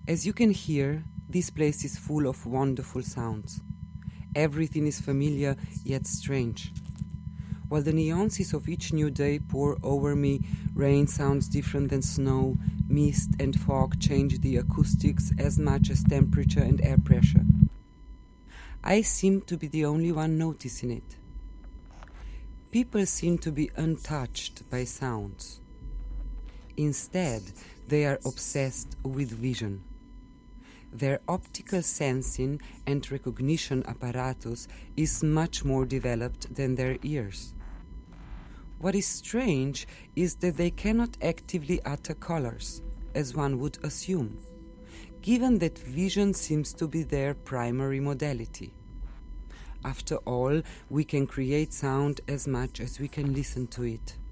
As you can hear, this place is full of wonderful sounds. Everything is familiar yet strange. While the nuances of each new day pour over me, rain sounds different than snow, mist and fog change the acoustics as much as temperature and air pressure. I seem to be the only one noticing it. People seem to be untouched by sounds. Instead, they are obsessed with vision. Their optical sensing and recognition apparatus is much more developed than their ears. What is strange is that they cannot actively utter colors, as one would assume, given that vision seems to be their primary modality. After all, we can create sound as much as we can listen to it.